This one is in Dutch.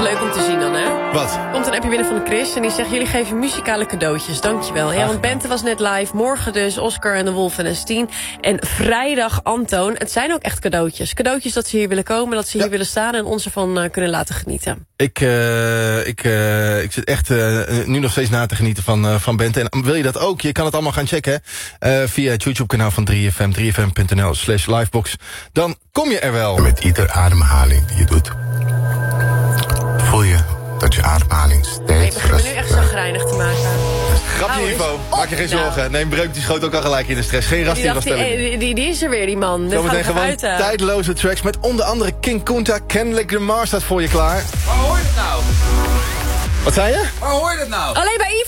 leuk om te zien dan, hè? Wat? Komt een appje binnen van Chris en die zegt... jullie geven muzikale cadeautjes, dankjewel. Ja, want Bente was net live, morgen dus Oscar en de Wolf en Estien. En vrijdag Antoon. Het zijn ook echt cadeautjes. Cadeautjes dat ze hier willen komen, dat ze hier willen staan... en ons ervan kunnen laten genieten. Ik zit echt nu nog steeds na te genieten van Bente. En wil je dat ook? Je kan het allemaal gaan checken via het YouTube-kanaal van 3FM, 3fm.nl/livebox. Dan kom je er wel. Met iedere ademhaling die je doet, voel je dat je ademhaling steeds Nee, begin me nu echt zagrijnig te maken. Grapje, Ivo. Maak je geen zorgen. Nee, Breuk die schoot ook al gelijk in de stress. Geen rastinvaststelling. Die is er weer, die man. Zometeen gewoon tijdloze tracks met onder andere King Kunta. Kendrick Lamar staat voor je klaar. Waar hoor je het nou? Wat zei je? Waar hoor je het nou? Alleen bij Ivo.